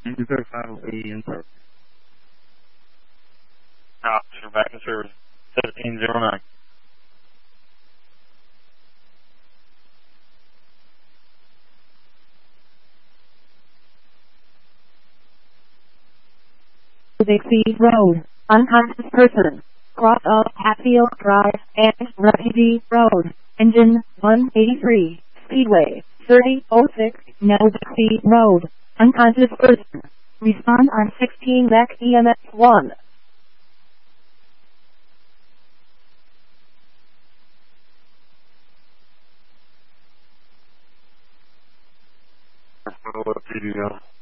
235 in service. Officer back in service. 1709. Dixie Road, unconscious person, cross of Hatfield Drive and Refugee Road, engine 183, Speedway, 3006, now Dixie Road, unconscious person. Respond on 16 Mac EMS 1. Follow up, PDL.